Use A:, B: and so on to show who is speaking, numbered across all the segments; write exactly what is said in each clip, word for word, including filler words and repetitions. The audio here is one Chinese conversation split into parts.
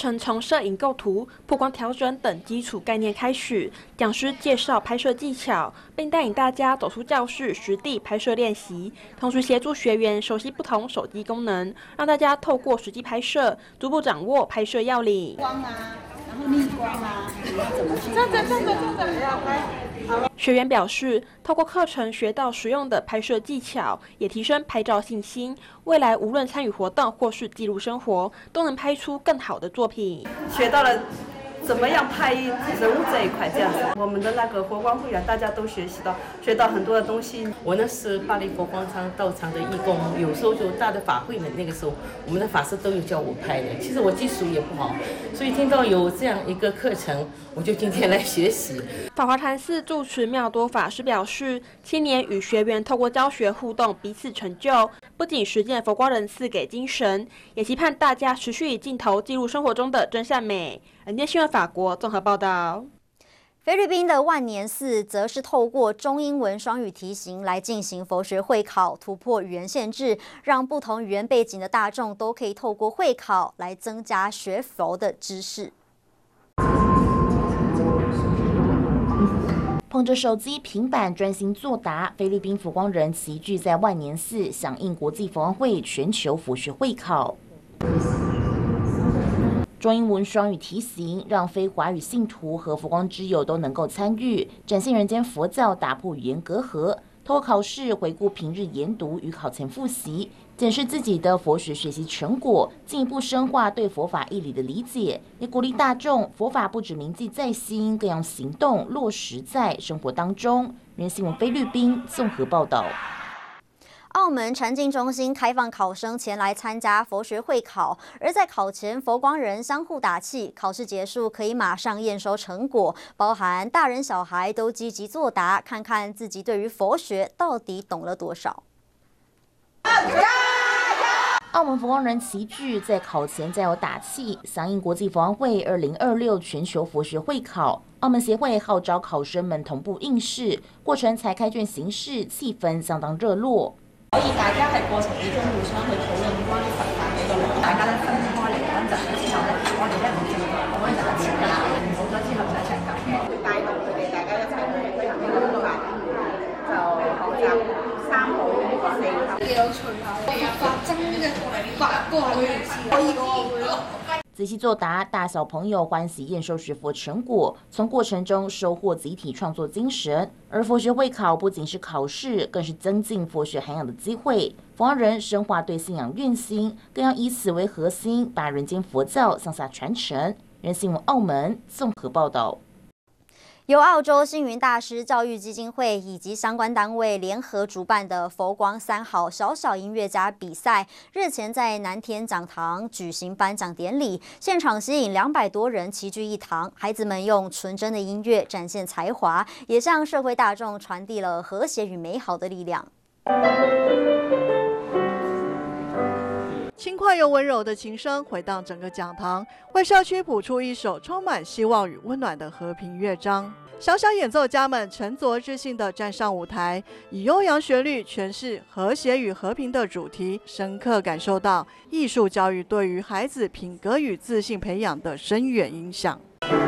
A: 程从摄影构图、曝光调整等基础概念开始，讲师介绍拍摄技巧，并带领大家走出教室实地拍摄练习，同时协助学员熟悉不同手机功能，让大家透过实际拍摄，逐步掌握拍摄要领。
B: 光啊，然后逆光啊，你要怎么去？
A: 这样子，这样子，这样子，要拍。学员表示，透过课程学到实用的拍摄技巧，也提升拍照信心。未来无论参与活动或是记录生活，都能拍出更好的作品。
C: 学到了怎么样拍人物这一块，这样子，我们的那个佛光会员大家都学习到，学到很多的东西。
D: 我呢是巴黎佛光山道场的义工，有时候就大的法会呢，那个时候我们的法师都有教我拍的。其实我技术也不好，所以听到有这样一个课程，我就今天来学习。
A: 法华禅寺住持妙多法师表示，七年与学员透过教学互动，彼此成就，不仅实践佛光人赐给精神，也期盼大家持续以镜头记录生活中的真善美。人间新闻法国综合报道。
E: 菲律宾的万年寺则是透过中英文双语题型来进行佛学会考，突破语言限制，让不同语言背景的大众都可以透过会考来增加学佛的知识。
F: 捧着手机、平板专心作答，菲律宾佛光人齐聚在万年寺响应国际佛光会全球佛学会考。中英文双语题型，让非华语信徒和佛光之友都能够参与，展现人间佛教，打破语言隔阂。透过考试回顾平日研读与考前复习，检视自己的佛学学习成果，进一步深化对佛法义理的理解，也鼓励大众佛法不只铭记在心，更要行动落实在生活当中。人新闻菲律宾综合报道。
E: 澳门禅境中心开放考生前来参加佛学会考，而在考前，佛光人相互打气，考试结束可以马上验收成果，包含大人小孩都积极作答，看看自己对于佛学到底懂了多少。
F: 澳门佛光人齐聚，在考前加油打气，响应国际佛光会二零二六全球佛学会考。澳門協會號召考生們同步應試，過程採開卷形式，氣氛相當熱絡。
B: 可以大家喺過程之中互相去討論關於佛法嘅一個內容，大家咧分開嚟溫習咗之後咧，我哋咧唔淨係講溫習一次㗎啦，好咗之後就一齊教，會帶動佢哋大家一齊去推行呢個佛法，就學習三好四合。幾有趣啊！佛法真嘅八個可以嗰個會咯。
F: 仔细作答，大小朋友欢喜验收学佛成果，从过程中收获集体创作精神。而佛学会考不仅是考试，更是增进佛学涵养的机会。佛光人深化对信仰愿心，更要以此为核心，把人间佛教向下传承。人新闻澳门综合报道。
E: 由澳洲星云大师教育基金会以及相关单位联合主办的佛光三好小小音乐家比赛，日前在南田讲堂举行颁奖典礼，现场吸引两百多人齐聚一堂。孩子们用纯真的音乐展现才华，也向社会大众传递了和谐与美好的力量。
G: 轻快又温柔的琴声回荡整个讲堂，为社区谱出一首充满希望与温暖的和平乐章。小小演奏家们沉着自信地站上舞台，以悠扬旋律诠释和谐与和平的主题，深刻感受到艺术教育对于孩子品格与自信培养的深远影响。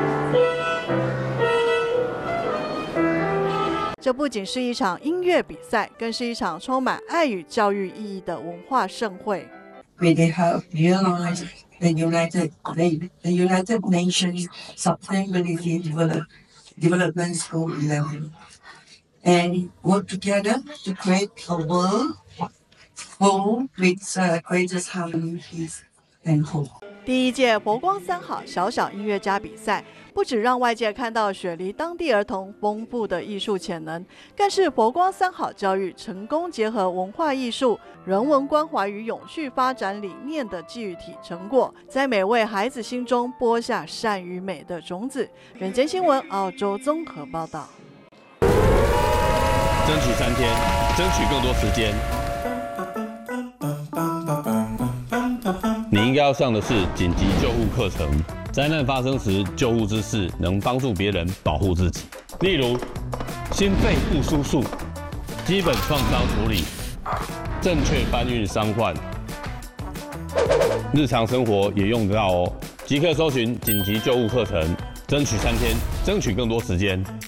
G: 这不仅是一场音乐比赛，更是一场充满爱与教育意义的文化盛会。
H: Where they have realized the United, the, the United Nations Sustainability Develop, Development Goal eleven, and work together to create a world full with uh, greatest harmony, peace, and hope.
G: 第一届佛光三好小小音乐家比赛，不只让外界看到雪梨当地儿童丰富的艺术潜能，更是佛光三好教育成功结合文化艺术、人文关怀与永续发展理念的具体成果，在每位孩子心中播下善与美的种子。人间新闻澳洲综合报道。
I: 争取三天，争取更多时间。你应该要上的是紧急救护课程。灾难发生时，救护知识能帮助别人保护自己。例如，心肺复苏术、基本创伤处理、正确搬运伤患，日常生活也用得到哦。 即刻搜寻紧急救护课程，争取三天，争取更多时间。